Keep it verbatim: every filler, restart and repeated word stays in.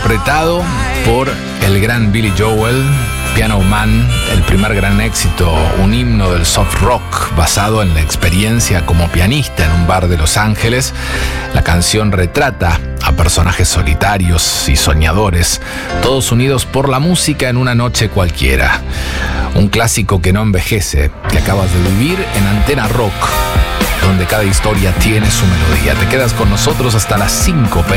interpretado por el gran Billy Joel, Piano Man, el primer gran éxito, un himno del soft rock basado en la experiencia como pianista en un bar de Los Ángeles. La canción retrata a personajes solitarios y soñadores, todos unidos por la música en una noche cualquiera. Un clásico que no envejece, que acabas de vivir en Antena Rock, donde cada historia tiene su melodía. Te quedas con nosotros hasta las cinco p m